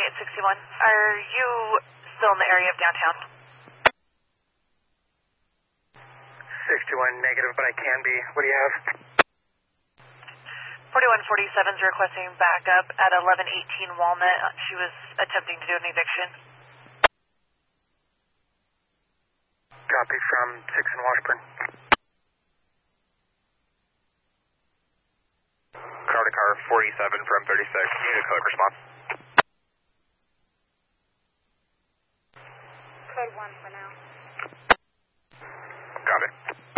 2861. Are you still in the area of downtown? 61 negative, but I can be. What do you have? 4147 is requesting backup at 1118 Walnut. She was attempting to do an eviction. Copy from 6 in Washburn. Car to car 47 from 36. Unit code response. Code 1 for now. Copy.